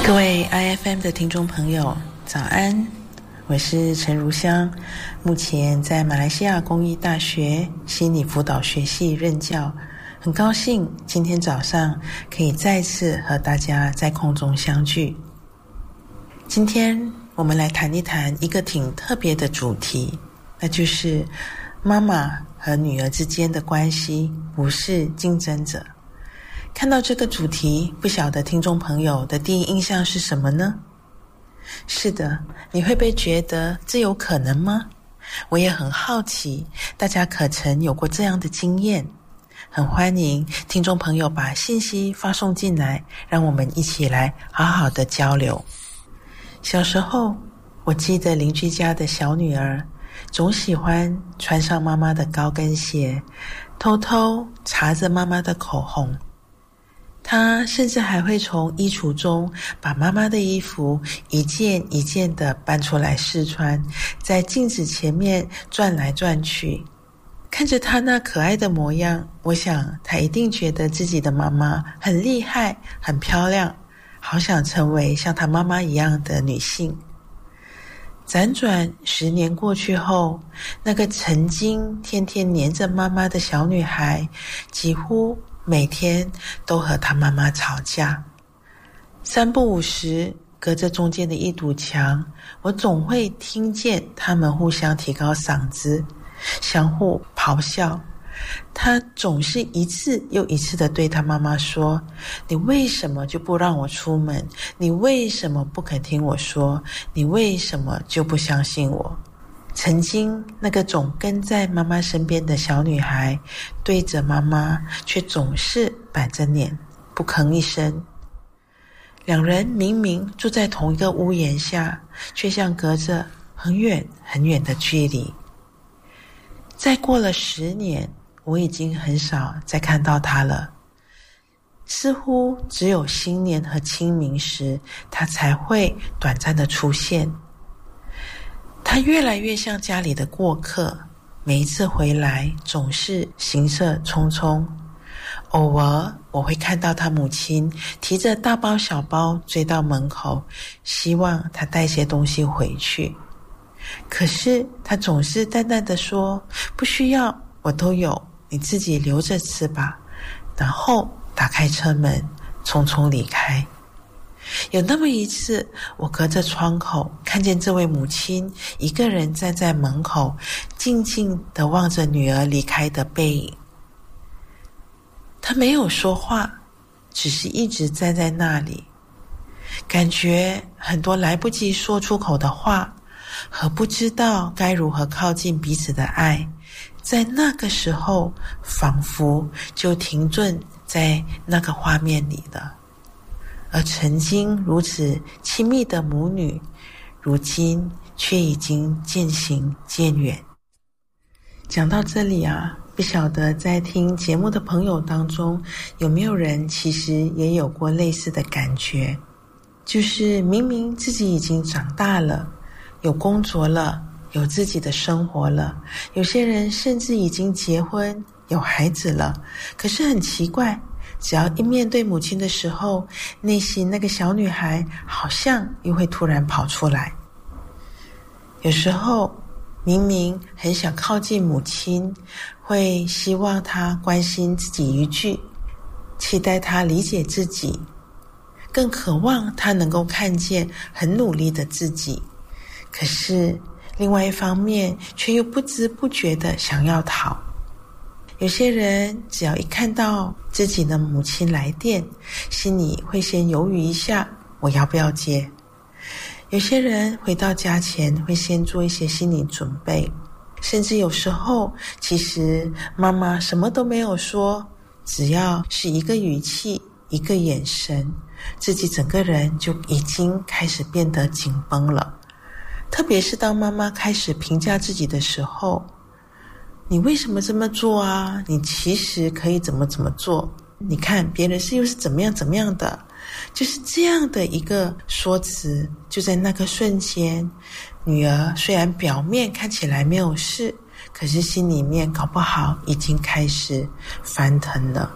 各位 IFM 的听众朋友，早安，我是陈如香，目前在马来西亚公益大学心理辅导学系任教，很高兴今天早上可以再次和大家在空中相聚。今天我们来谈一谈一个挺特别的主题，那就是妈妈和女儿之间的关系不是竞争者。看到这个主题，不晓得听众朋友的第一印象是什么呢？是的，你会不会觉得这有可能吗？我也很好奇，大家可曾有过这样的经验？很欢迎听众朋友把信息发送进来，让我们一起来好好的交流。小时候，我记得邻居家的小女儿总喜欢穿上妈妈的高跟鞋，偷偷擦着妈妈的口红。她甚至还会从衣橱中把妈妈的衣服一件一件的搬出来试穿，在镜子前面转来转去。看着她那可爱的模样，我想她一定觉得自己的妈妈很厉害，很漂亮，好想成为像她妈妈一样的女性。辗转10年过去后，那个曾经天天黏着妈妈的小女孩，几乎每天都和她妈妈吵架。3不5时，隔着中间的一堵墙，我总会听见他们互相提高嗓子，相互咆哮。她总是一次又一次地对她妈妈说：你为什么就不让我出门？你为什么不肯听我说？你为什么就不相信我？曾经那个总跟在妈妈身边的小女孩，对着妈妈却总是板着脸不吭一声。两人明明住在同一个屋檐下，却像隔着很远很远的距离。再过了10年，我已经很少再看到她了，似乎只有新年和清明时，她才会短暂的出现。她越来越像家里的过客，每一次回来总是行色匆匆。偶尔我会看到她母亲提着大包小包追到门口，希望她带些东西回去。可是她总是淡淡地说：不需要，我都有，你自己留着吃吧。然后打开车门，匆匆离开。有那么一次，我隔着窗口看见这位母亲一个人站在门口，静静地望着女儿离开的背影。她没有说话，只是一直站在那里，感觉很多来不及说出口的话和不知道该如何靠近彼此的爱，在那个时候仿佛就停顿在那个画面里了。而曾经如此亲密的母女，如今却已经渐行渐远。讲到这里啊，不晓得在听节目的朋友当中，有没有人其实也有过类似的感觉，就是明明自己已经长大了，有工作了，有自己的生活了，有些人甚至已经结婚有孩子了，可是很奇怪，只要一面对母亲的时候，内心那个小女孩好像又会突然跑出来。有时候明明很想靠近母亲，会希望她关心自己一句，期待她理解自己，更渴望她能够看见很努力的自己。可是另外一方面却又不知不觉地想要逃。有些人只要一看到自己的母亲来电，心里会先犹豫一下，我要不要接？有些人回到家前会先做一些心理准备，甚至有时候其实妈妈什么都没有说，只要是一个语气，一个眼神，自己整个人就已经开始变得紧绷了。特别是当妈妈开始评价自己的时候，你为什么这么做啊？你其实可以怎么做？你看别人又是怎么样的？就是这样的一个说辞，就在那个瞬间，女儿虽然表面看起来没有事，可是心里面搞不好已经开始翻腾了。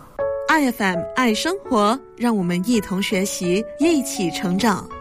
IFM 爱生活，让我们一同学习，一起成长。